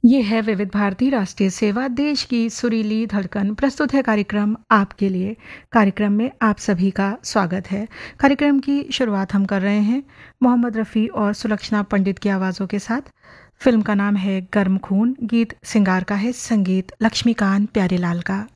ये है विविध भारती राष्ट्रीय सेवा देश की सुरीली धड़कन। प्रस्तुत है कार्यक्रम आपके लिए। कार्यक्रम में आप सभी का स्वागत है। कार्यक्रम की शुरुआत हम कर रहे हैं मोहम्मद रफ़ी और सुलक्षणा पंडित की आवाज़ों के साथ। फिल्म का नाम है गर्म खून। गीत सिंगार का है, संगीत लक्ष्मीकांत प्यारेलाल का।